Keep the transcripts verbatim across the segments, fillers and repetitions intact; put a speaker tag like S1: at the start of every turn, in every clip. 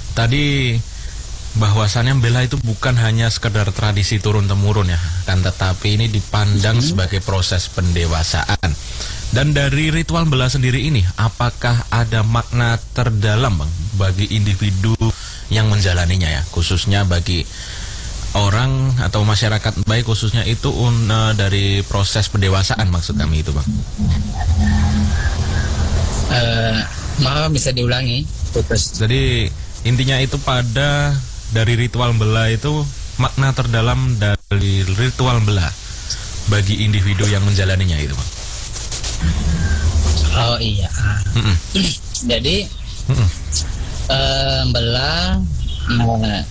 S1: tadi bahwasannya bela itu bukan hanya sekedar tradisi turun-temurun ya, kan, tetapi ini dipandang hmm. sebagai proses pendewasaan. Dan dari ritual bela sendiri ini, apakah ada makna terdalam Bang bagi individu yang menjalaninya ya, khususnya bagi orang atau masyarakat baik khususnya itu uh, dari proses pendewasaan maksud kami itu Bang?
S2: Uh, maaf bisa diulangi putus.
S1: Jadi intinya itu pada dari ritual bela itu makna terdalam dari ritual bela bagi individu yang menjalaninya itu Bang.
S2: Oh iya. Mm-mm. Jadi Mm-mm. Uh, bela uh,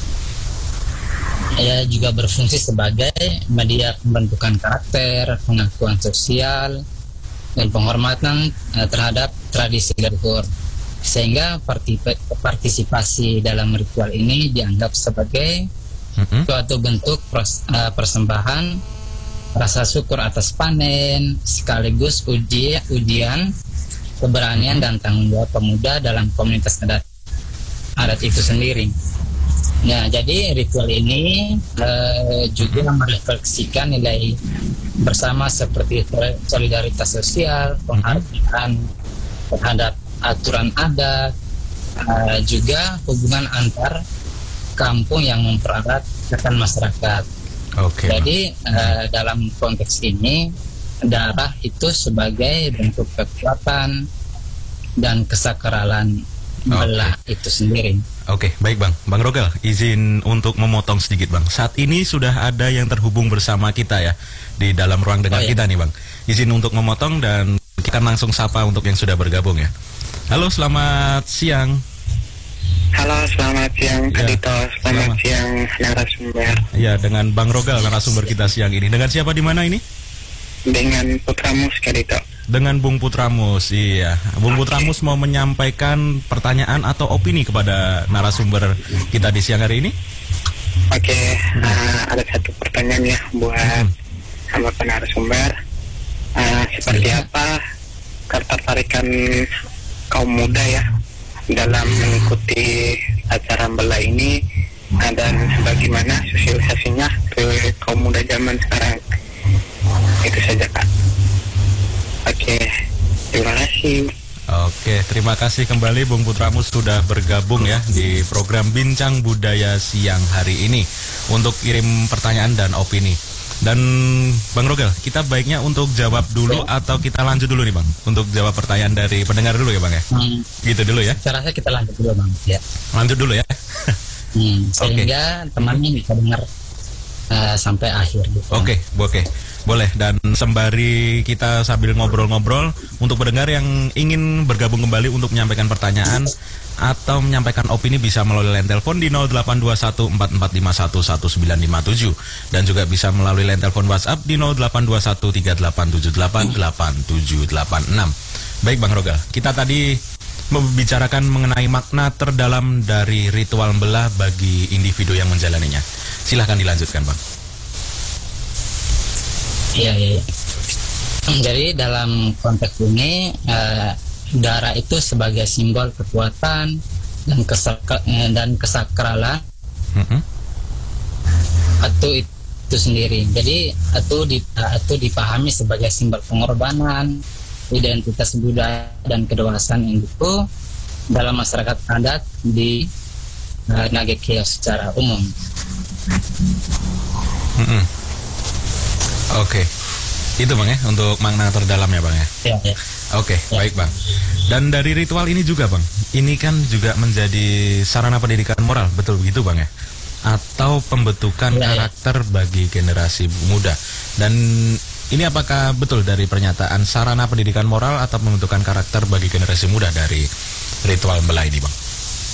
S2: ya juga berfungsi sebagai media pembentukan karakter, pengakuan sosial, dan penghormatan uh, terhadap tradisi leluhur. Sehingga partisipasi dalam ritual ini dianggap sebagai mm-hmm. suatu bentuk pros, uh, persembahan rasa syukur atas panen, sekaligus uji, ujian keberanian mm-hmm. dan tanggung jawab pemuda dalam komunitas adat adat itu sendiri. Nah, jadi ritual ini uh, juga mm-hmm. merefleksikan nilai bersama seperti solidaritas sosial, penghargaan mm-hmm. terhadap aturan adat, uh, juga hubungan antar kampung yang mempererat rekan masyarakat.
S1: Okay.
S2: Jadi uh, dalam konteks ini darah itu sebagai bentuk kekuatan dan kesakralan bela okay. itu sendiri.
S1: Oke, okay, baik Bang. Bang Rogel, izin untuk memotong sedikit Bang. Saat ini sudah ada yang terhubung bersama kita ya di dalam ruang dengar oh, kita iya. nih Bang. Izin untuk memotong dan kita langsung sapa untuk yang sudah bergabung ya. Halo, selamat siang.
S3: Halo, selamat siang Kak Dito. Ya, selamat, selamat siang narasumber.
S1: Ya, dengan Bang Rogel narasumber kita siang ini. Dengan siapa di mana ini?
S3: Dengan Putramus Kak Dito.
S1: Dengan Bung Putramus, iya. Bung okay. Putramus mau menyampaikan pertanyaan atau opini kepada narasumber kita di siang hari ini?
S3: Oke, okay. hmm. uh, ada satu pertanyaan ya buat hmm. sama narasumber. Uh, seperti ya. apa ketertarikan kaum muda ya dalam mengikuti acara bela ini, dan bagaimana sosialisasinya ke kaum muda zaman sekarang? Itu saja Kak. Oke, terima kasih.
S1: Oke, terima kasih kembali Bung Putramus sudah bergabung ya di program Bincang Budaya siang hari ini untuk kirim pertanyaan dan opini. Dan Bang Rogel, kita baiknya untuk jawab dulu atau kita lanjut dulu nih Bang? Untuk jawab pertanyaan dari pendengar dulu ya Bang ya? Hmm. Gitu dulu ya?
S2: Saya rasa kita lanjut dulu Bang ya.
S1: Lanjut dulu ya?
S2: hmm, sehingga okay. temannya bisa dengar uh, sampai akhir gitu.
S1: Oke, okay, oke okay. Boleh. Dan sembari kita sambil ngobrol-ngobrol, untuk pendengar yang ingin bergabung kembali untuk menyampaikan pertanyaan atau menyampaikan opini bisa melalui line telepon di nol delapan dua satu empat empat lima satu satu sembilan lima tujuh dan juga bisa melalui line telepon WhatsApp di nol delapan dua satu tiga delapan tujuh delapan delapan tujuh delapan enam. Baik Bang Rogel, kita tadi membicarakan mengenai makna terdalam dari ritual bela bagi individu yang menjalaninya. Silahkan dilanjutkan Bang.
S2: Iya, iya. Jadi dalam konteks ini uh, darah itu sebagai simbol kekuatan dan kesak- dan kesakralan mm-hmm. atau itu sendiri. Jadi atau di, atau dipahami sebagai simbol pengorbanan, identitas budaya dan kedewasaan itu dalam masyarakat adat di uh, Nagekeo secara umum.
S1: Mm-hmm. Oke, okay. Itu Bang ya untuk makna terdalam ya Bang ya.
S2: Ya, ya.
S1: Oke, okay, ya. Baik Bang. Dan dari ritual ini juga Bang, ini kan juga menjadi sarana pendidikan moral, betul begitu Bang ya? Atau pembentukan ya, karakter ya. bagi generasi muda. Dan ini apakah betul dari pernyataan sarana pendidikan moral atau pembentukan karakter bagi generasi muda dari ritual bela ini Bang?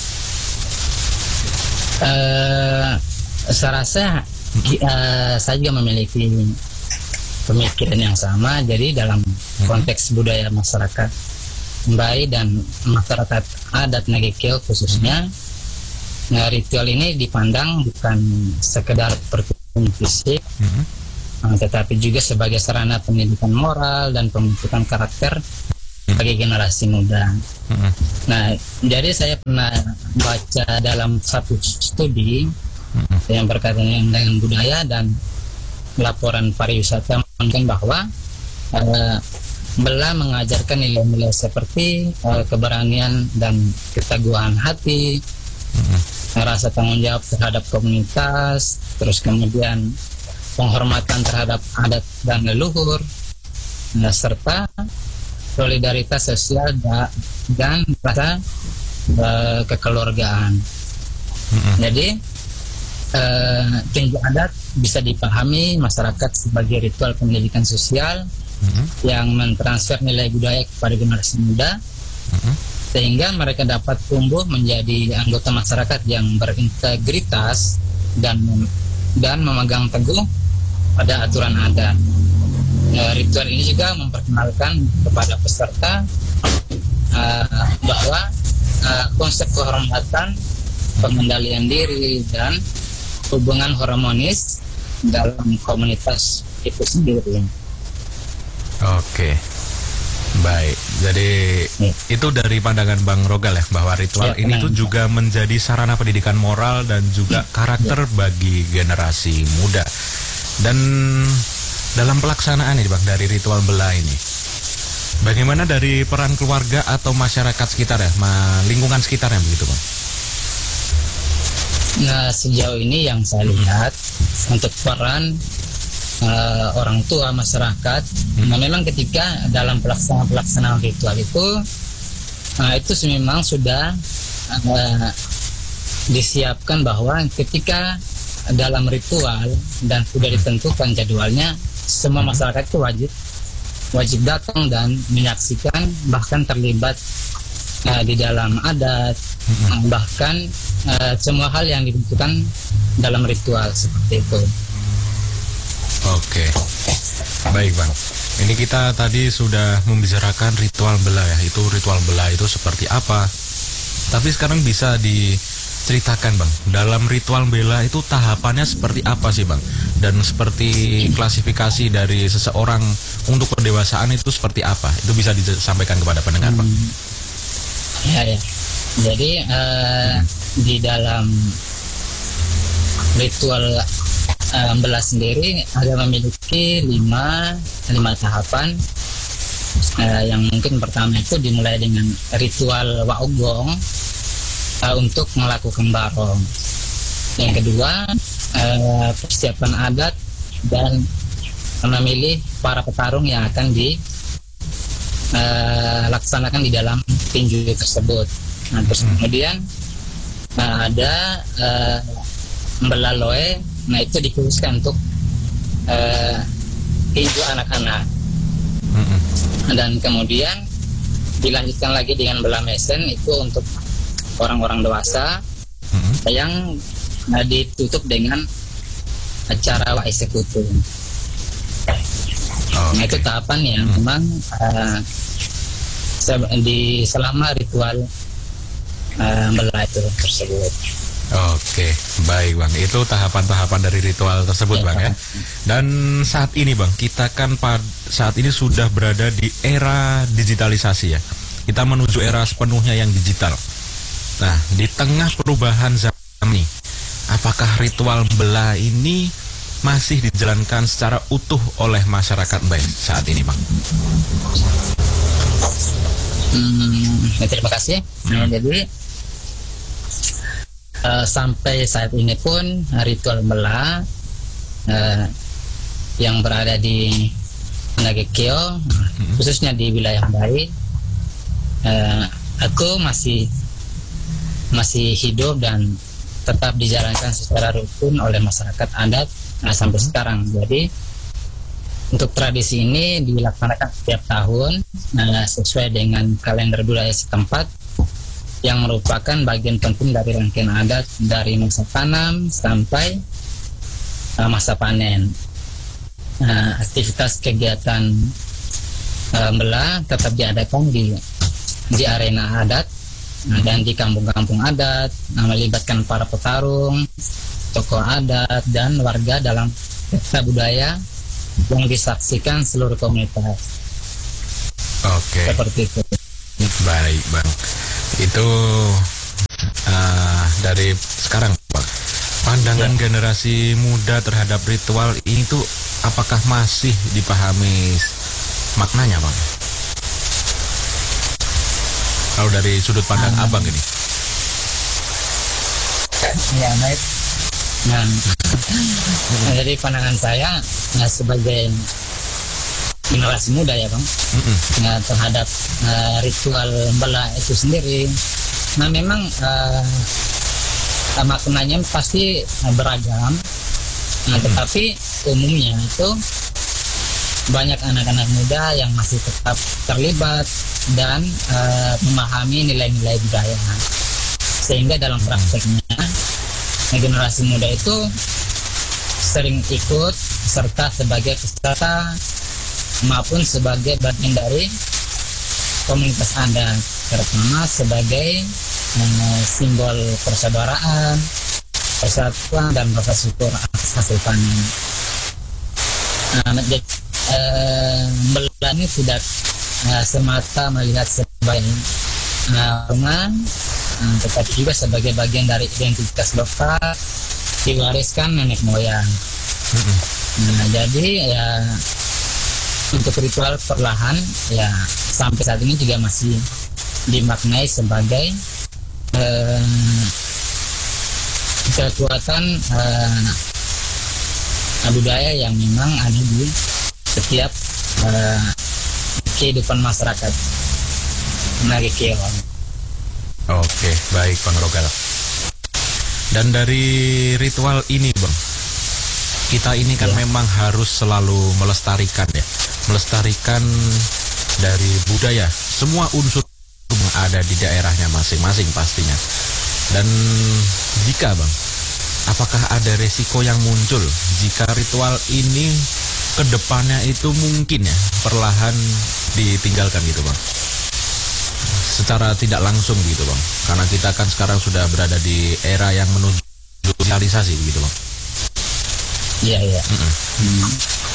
S2: Uh, saya rasa hmm. uh, saya juga memiliki pemikiran yang sama. Jadi dalam konteks hmm. budaya masyarakat Mbai dan masyarakat adat Nagekeo khususnya, hmm. nah, ritual ini dipandang bukan sekedar pertunjukan fisik, hmm. tetapi juga sebagai sarana pendidikan moral dan pembentukan karakter bagi generasi muda.
S1: Mm-mm.
S2: Nah, jadi saya pernah baca dalam satu studi
S1: Mm-mm.
S2: yang berkaitan dengan budaya dan laporan pariwisata menunjukkan bahwa uh, Bela mengajarkan nilai-nilai seperti uh, keberanian dan keteguhan hati,
S1: Mm-mm.
S2: rasa tanggung jawab terhadap komunitas, terus kemudian penghormatan terhadap adat dan leluhur, nah, serta solidaritas sosial da- dan rasa uh, kekeluargaan.
S1: Mm-mm.
S2: Jadi uh, tinju adat bisa dipahami masyarakat sebagai ritual pendidikan sosial
S1: Mm-mm.
S2: yang mentransfer nilai budaya kepada generasi muda,
S1: Mm-mm.
S2: sehingga mereka dapat tumbuh menjadi anggota masyarakat yang berintegritas dan dan memegang teguh pada aturan adat. Uh, ritual ini juga memperkenalkan kepada peserta uh, bahwa uh, konsep kehormatan, pengendalian diri, dan hubungan harmonis dalam komunitas itu sendiri.
S1: Oke, baik. Jadi
S2: Ya.
S1: itu dari pandangan Bang Rogal ya, bahwa ritual
S2: Ya,
S1: ini
S2: benar.
S1: tuh juga menjadi sarana pendidikan moral dan juga karakter bagi generasi muda. Dan dalam pelaksanaan ini Bang, dari ritual Bela ini, bagaimana dari peran keluarga atau masyarakat sekitar ya, ma- lingkungan sekitarnya begitu Bang?
S2: Nah, sejauh ini yang saya lihat untuk peran uh, orang tua masyarakat,
S1: Hmm.
S2: nah memang ketika dalam pelaksanaan pelaksanaan ritual itu, nah itu memang sudah uh, disiapkan bahwa ketika dalam ritual dan sudah ditentukan jadwalnya, semua masyarakat itu wajib wajib datang dan menyaksikan, bahkan terlibat uh, di dalam adat, uh, bahkan uh, semua hal yang dibutuhkan dalam ritual seperti itu.
S1: Oke, baik Bang. Ini kita tadi sudah membicarakan ritual Bela ya, itu ritual Bela itu seperti apa. Tapi sekarang bisa diceritakan Bang, dalam ritual Bela itu tahapannya seperti apa sih Bang? Dan seperti klasifikasi dari seseorang untuk pendewasaan itu seperti apa? Itu bisa disampaikan kepada pendengar Bang.
S2: Hmm. Ya, ya. Jadi uh, di dalam ritual uh, Bela sendiri ada memiliki lima lima tahapan. Uh, yang mungkin pertama itu dimulai dengan ritual Waogong uh, untuk melakukan barong. Yang kedua, uh, persiapan adat dan memilih para petarung yang akan dilaksanakan di dalam tinju tersebut. Nah, terus kemudian uh, ada uh, Belaloe, nah itu dikhususkan untuk uh, tinju anak-anak.
S1: Mm-mm.
S2: Dan kemudian dilanjutkan lagi dengan Bela Mesen, itu untuk orang-orang dewasa,
S1: Mm-mm.
S2: yang uh, ditutup dengan acara Waisekutu.
S1: Oh,
S2: Nah, itu tahapan yang
S1: Hmm.
S2: memang uh, se- di selama ritual uh, Bela itu tersebut.
S1: Oke, baik Bang. Itu tahapan-tahapan dari ritual tersebut
S2: Ya,
S1: Bang ya. Dan saat ini Bang, kita kan pad- saat ini sudah berada di era digitalisasi ya. Kita menuju era sepenuhnya yang digital. Nah, di tengah perubahan zaman ini, apakah ritual Bela ini masih dijalankan secara utuh oleh masyarakat Mbae saat ini Bang?
S2: Hmm, ya, terima kasih. Nah, jadi uh, sampai saat ini pun ritual Bela uh, yang berada di Nagekeo, khususnya di wilayah Mbae, uh, aku masih masih hidup dan tetap dijalankan secara rutin oleh masyarakat adat nah, sampai sekarang. Jadi untuk tradisi ini dilaksanakan setiap tahun nah, sesuai dengan kalender budaya setempat, yang merupakan bagian penting dari rangkaian adat dari masa tanam sampai uh, masa panen. Uh, aktivitas kegiatan uh, Bela tetap diadakan di di arena adat nah, dan di kampung-kampung adat, nah, melibatkan para petarung, tokoh adat, dan warga dalam pesta budaya yang disaksikan seluruh komunitas.
S1: Oke.
S2: Seperti itu.
S1: Baik Bang. Itu uh, dari sekarang Bang. Pandangan
S2: Ya.
S1: generasi muda terhadap ritual ini tuh apakah masih dipahami maknanya Bang? Kalau dari sudut pandang
S2: Ah.
S1: Abang ini.
S2: Ya, baik. Nah, nah, jadi pandangan saya nah, sebagai generasi muda ya Bang,
S1: Mm-mm.
S2: nah, terhadap uh, ritual bela itu sendiri. Nah memang uh, maknanya pasti uh, beragam, nah, tetapi umumnya itu banyak anak-anak muda yang masih tetap terlibat dan uh, memahami nilai-nilai budaya, sehingga dalam prakteknya nah, generasi muda itu sering ikut serta sebagai peserta maupun sebagai bagian dari komunitas adat, terutama sebagai eh, simbol persaudaraan, persatuan dan rasa syukur atas hasil panen. Nah, jadi eh, bela ini tidak eh, semata melihat sebagai rumah, eh, tetapi juga sebagai bagian dari identitas lokal diwariskan nenek moyang.
S1: Mm-mm.
S2: Nah, jadi ya untuk ritual perlahan ya sampai saat ini juga masih dimaknai sebagai eh, kekuatan eh, budaya yang memang ada di setiap eh, kehidupan masyarakat Nagi Keong.
S1: Oke, baik Bang Rogal. Dan dari ritual ini Bang, kita ini kan
S2: Ya.
S1: memang harus selalu melestarikan ya, melestarikan dari budaya semua unsur yang ada di daerahnya masing-masing pastinya. Dan jika Bang, apakah ada resiko yang muncul jika ritual ini kedepannya itu mungkin ya perlahan ditinggalkan gitu Bang, secara tidak langsung gitu Bang, karena kita kan sekarang sudah berada di era yang menuju digitalisasi gitu Bang.
S2: Iya, iya.
S1: Mm-mm.
S2: Hmm.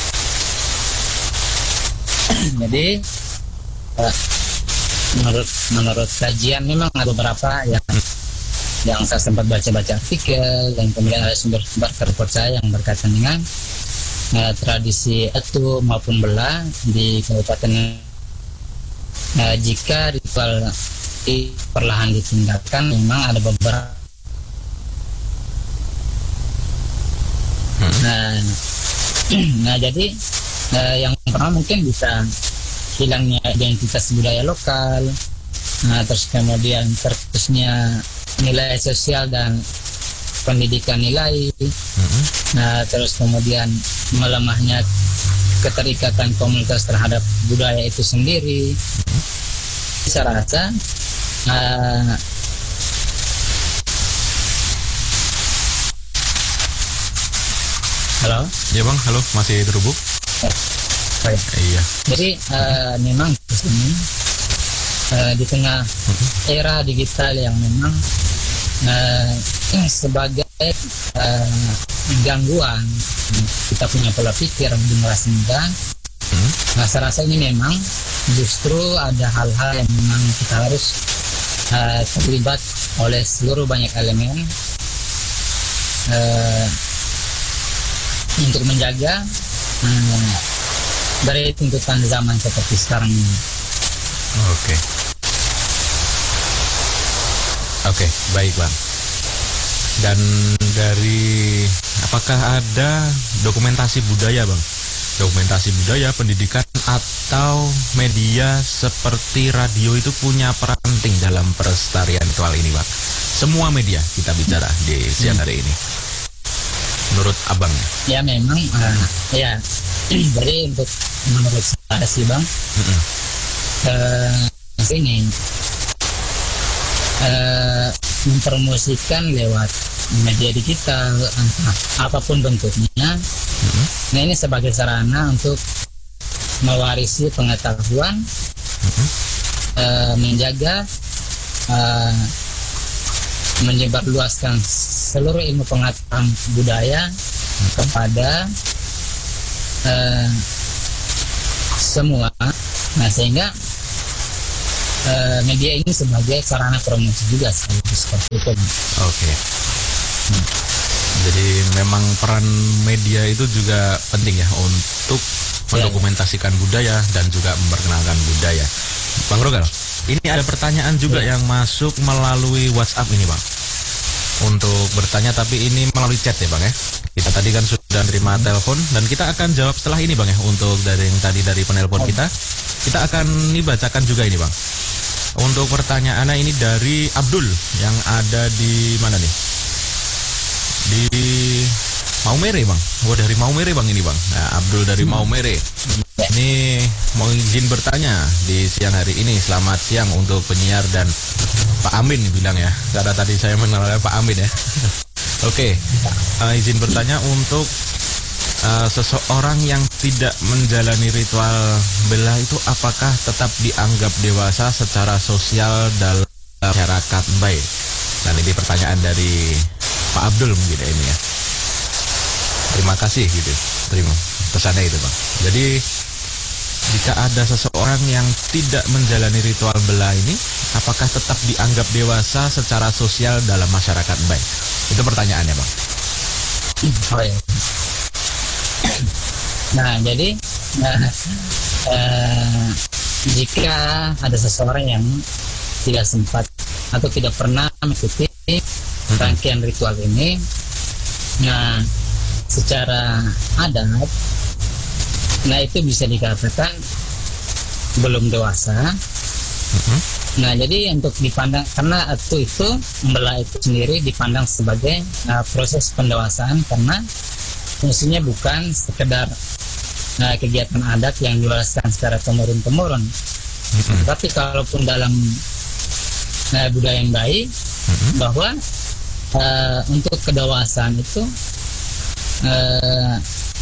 S2: Jadi eh, menurut menurut kajian memang ada beberapa yang yang saya sempat baca-baca artikel dan kemudian ada sumber-sumber terpercaya yang berkaitan dengan eh, tradisi etu maupun bela di Kabupaten eh, jika ritual ini perlahan ditinggalkan memang ada beberapa. Nah, nah jadi eh, yang pertama mungkin bisa hilangnya identitas budaya lokal, nah, terus kemudian terputusnya nilai sosial dan pendidikan nilai,
S1: Mm-mm.
S2: nah terus kemudian melemahnya keterikatan komunitas terhadap budaya itu sendiri. Saya rasa eh, halo.
S1: Ya Bang, halo, masih terhubung?
S2: Baik.
S1: Iya.
S2: Jadi uh, memang di sini uh, di tengah era digital yang memang uh, sebagai uh, gangguan kita punya pola pikir generasi muda,
S1: Hmm.
S2: nah saya rasa ini memang justru ada hal-hal yang memang kita harus uh, terlibat oleh seluruh banyak elemen uh, untuk menjaga uh, dari tuntutan zaman seperti sekarang ini.
S1: Oke. Oke, baik Bang. Dan dari apakah ada dokumentasi budaya Bang? Dokumentasi budaya, pendidikan atau media seperti radio itu punya peran penting dalam pelestarian ritual ini Bang. Semua media kita bicara di siang hari ini. Menurut Abang ya?
S2: Ya memang uh, ya jadi untuk menurut saya sih Bang,
S1: Mm-mm.
S2: uh, ini uh, mempromosikan lewat media digital entah apapun bentuknya.
S1: Mm-mm.
S2: Nah ini sebagai sarana untuk mewarisi pengetahuan,
S1: Mm-mm.
S2: uh, menjaga, uh, menyebarluaskan seluruh ilmu pengetahuan budaya kepada uh, semua. Nah sehingga eh, media ini sebagai sarana promosi juga seperti itu.
S1: Oke. Hmm. Jadi memang peran media itu juga penting ya untuk mendokumentasikan budaya dan juga memperkenalkan budaya. Bang Rogal, ini ada pertanyaan juga ya, yang masuk melalui WhatsApp ini Bang. Untuk bertanya tapi ini melalui chat ya Bang ya. Kita tadi kan sudah terima telepon dan kita akan jawab setelah ini Bang ya. Untuk dari yang tadi dari penelpon kita, kita akan ini bacakan juga ini Bang. Untuk pertanyaannya ini dari Abdul yang ada di mana nih? Di Maumere Bang. Oh dari Maumere Bang ini Bang. Nah, Abdul dari Maumere. Ini mau izin bertanya di siang hari ini. Selamat siang untuk penyiar dan Pak Amin bilang ya. Karena tadi saya mengenalnya Pak Amin ya. Oke, uh, izin bertanya untuk uh, seseorang yang tidak menjalani ritual belah itu apakah tetap dianggap dewasa secara sosial dalam masyarakat baik? Nah ini pertanyaan dari Pak Abdul mungkin ya ini ya. Terima kasih gitu. Terima pesannya itu Bang. Jadi jika ada seseorang yang tidak menjalani ritual belah ini, apakah tetap dianggap dewasa secara sosial dalam masyarakat baik? Itu pertanyaannya Bang.
S2: Oh, ya. Nah jadi nah, eh, jika ada seseorang yang tidak sempat atau tidak pernah mengikuti rangkaian ritual ini, nah secara adat, nah itu bisa dikatakan belum dewasa. Mm-hmm. Nah jadi untuk dipandang, karena itu itu membelah itu sendiri dipandang sebagai uh, proses pendewasaan, karena fungsinya bukan sekedar uh, kegiatan adat yang diwariskan secara temurun-temurun. Mm-hmm. Tapi kalaupun dalam uh, budaya yang baik, mm-hmm. bahwa uh, untuk kedewasaan itu uh,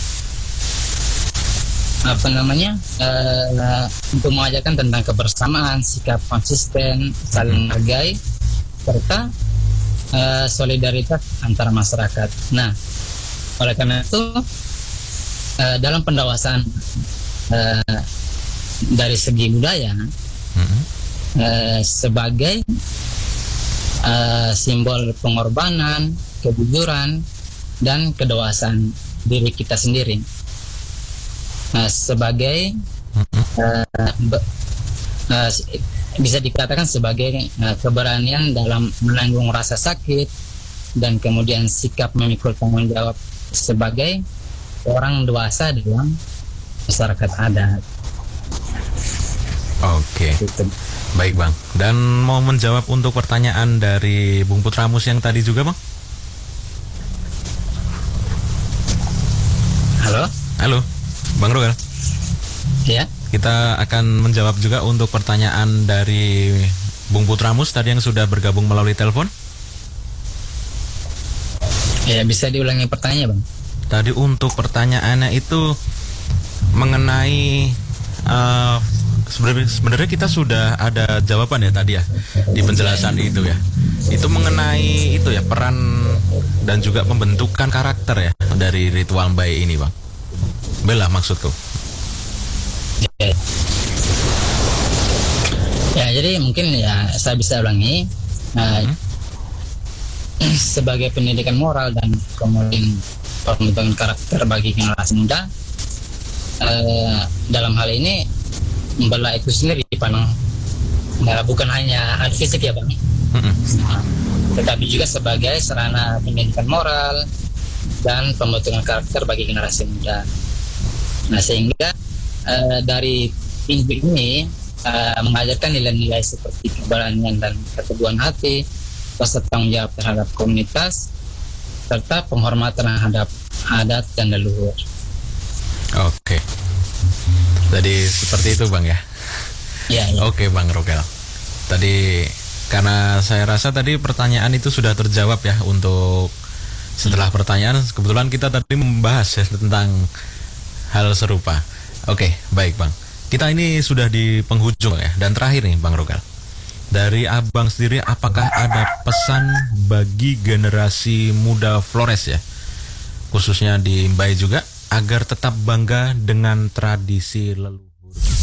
S2: apa namanya uh, untuk mengajarkan tentang kebersamaan, sikap konsisten, saling menghargai, serta uh, solidaritas antar masyarakat. Nah, oleh karena itu uh, dalam pendewasaan uh, dari segi budaya mm-hmm. uh, sebagai uh, simbol pengorbanan, kejujuran, dan kedewasaan diri kita sendiri. Nah, sebagai uh, be, uh, bisa dikatakan sebagai uh, keberanian dalam menanggung rasa sakit dan kemudian sikap memikul tanggung jawab sebagai orang dewasa dalam masyarakat adat.
S1: Oke, gitu. Baik Bang. Dan mau menjawab untuk pertanyaan dari Bung Putramus yang tadi juga Bang.
S2: Halo.
S1: Halo. Bang Rogal,
S2: ya.
S1: Kita akan menjawab juga untuk pertanyaan dari Bung Putramus tadi yang sudah bergabung melalui telepon.
S2: Ya, bisa diulangi pertanyaannya, Bang.
S1: Tadi untuk pertanyaannya itu mengenai uh, sebenarnya sebenarnya kita sudah ada jawaban ya tadi ya di penjelasan itu ya. Itu mengenai itu ya peran dan juga pembentukan karakter ya dari ritual bayi ini, Bang. Bela maksudku.
S2: Ya. Ya, jadi mungkin ya saya bisa ulangi. Nah, hmm. sebagai pendidikan moral dan kemudian pembentukan karakter bagi generasi muda, eh, dalam hal ini membela itu sendiri dipandang nah, bukan hanya alat fisik ya Bang, hmm. nah, tetapi juga sebagai sarana pendidikan moral dan pembentukan karakter bagi generasi muda. Nah, sehingga uh, dari minggu ini uh, mengajarkan nilai-nilai seperti keberanian dan keteguhan hati, rasa tanggung jawab terhadap komunitas, serta penghormatan terhadap adat dan leluhur.
S1: Oke. Jadi seperti itu Bang ya?
S2: Ya, ya.
S1: Oke Bang Rogal. Tadi karena saya rasa tadi pertanyaan itu sudah terjawab ya untuk setelah pertanyaan. Kebetulan kita tadi membahas ya tentang hal serupa. Oke, baik Bang. Kita ini sudah di penghujung ya. Dan terakhir nih Bang Rogal, dari Abang sendiri apakah ada pesan bagi generasi muda Flores ya, khususnya di Mbae juga, agar tetap bangga dengan tradisi leluhur?